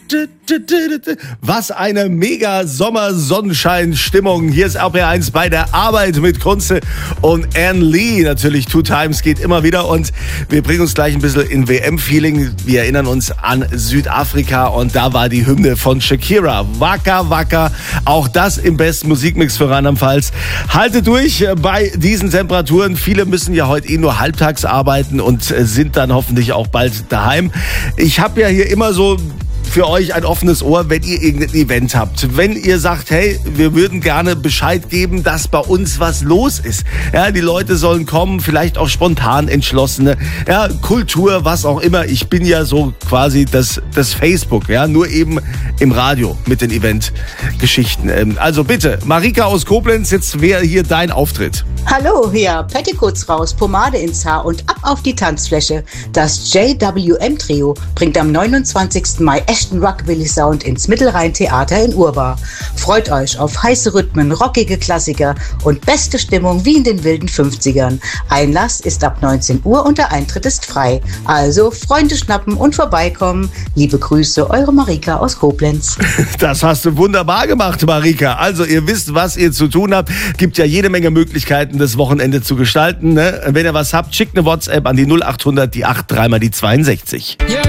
Was eine mega Sommer-Sonnenschein-Stimmung. Hier ist RPR1 bei der Arbeit mit Kunze und Anne Lee. Natürlich Two Times geht immer wieder und wir bringen uns gleich ein bisschen in WM-Feeling. Wir erinnern uns an Südafrika und da war die Hymne von Shakira. Waka Waka. Auch das im besten Musikmix für Rheinland-Pfalz. Haltet durch bei diesen Temperaturen. Viele müssen ja heute nur halbtags arbeiten und sind dann hoffentlich auch bald daheim. Ich habe ja hier immer so für euch ein offenes Ohr, wenn ihr irgendein Event habt. Wenn ihr sagt, hey, wir würden gerne Bescheid geben, dass bei uns was los ist. Ja, die Leute sollen kommen, vielleicht auch spontan Entschlossene. Ja, Kultur, was auch immer. Ich bin ja so quasi das Facebook, ja, nur eben im Radio mit den Eventgeschichten. Also bitte, Marika aus Koblenz, jetzt wäre hier dein Auftritt. Hallo, hier, Petticoats raus, Pomade ins Haar und ab auf die Tanzfläche. Das JWM-Trio bringt am 29. Mai echten Rockabilly-Sound ins Mittelrhein-Theater in Urbar. Freut euch auf heiße Rhythmen, rockige Klassiker und beste Stimmung wie in den wilden 50ern. Einlass ist ab 19 Uhr und der Eintritt ist frei. Also Freunde schnappen und vorbeikommen. Liebe Grüße, eure Marika aus Koblenz. Das hast du wunderbar gemacht, Marika. Also ihr wisst, was ihr zu tun habt. Gibt ja jede Menge Möglichkeiten, das Wochenende zu gestalten. Ne? Wenn ihr was habt, schickt eine WhatsApp an die 0800, die 83 mal die 62. Ja.